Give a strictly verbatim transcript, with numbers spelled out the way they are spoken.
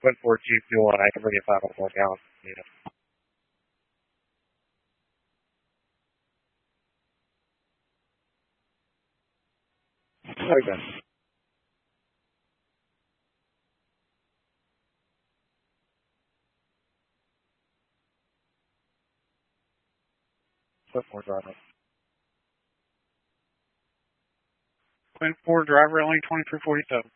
Quint four two two one, I can bring you five point four gallons. Yeah. Okay. Quint four driver. Quint four driver, only twenty-three forty-seven.